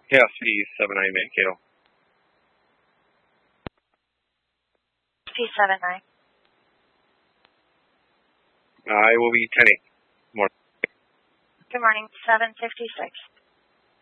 P79 Mankato. P79. It will be 10-8. Good morning, 756.